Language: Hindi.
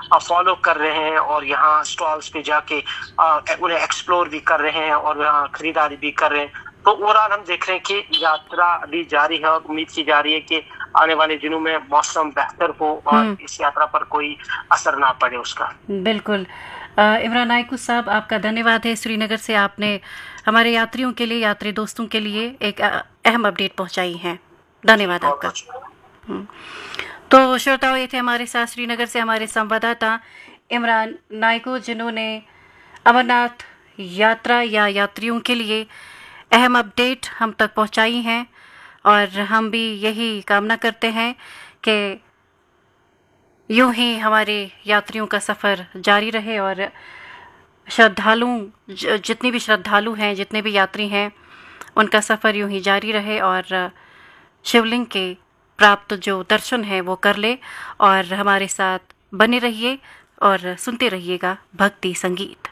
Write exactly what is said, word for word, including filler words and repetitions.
फॉलो कर रहे हैं और यहाँ स्टॉल्स पे जाके आ, उन्हें एक्सप्लोर भी कर रहे हैं और यहाँ खरीदारी भी कर रहे हैं। तो ओवरऑल हम देख रहे हैं कि यात्रा अभी जारी है और उम्मीद की जा रही है कि आने वाले दिनों में मौसम बेहतर हो और इस यात्रा पर कोई असर ना पड़े उसका। बिल्कुल। इमरान नाइकू साहब, आपका धन्यवाद है। श्रीनगर से आपने हमारे यात्रियों के लिए, यात्री दोस्तों के लिए एक अहम अपडेट पहुंचाई है। धन्यवाद आपका। तो श्रोताओं, ये थे हमारे साथ श्रीनगर से हमारे संवाददाता इमरान नाइकू, जिन्होंने अमरनाथ यात्रा या यात्रियों के लिए अहम अपडेट हम तक पहुंचाई हैं। और हम भी यही कामना करते हैं कि यूं ही हमारे यात्रियों का सफ़र जारी रहे और श्रद्धालु जितने भी श्रद्धालु हैं, जितने भी यात्री हैं, उनका सफ़र यूं ही जारी रहे और शिवलिंग के प्राप्त जो दर्शन है वो कर ले। और हमारे साथ बने रहिए और सुनते रहिएगा भक्ति संगीत।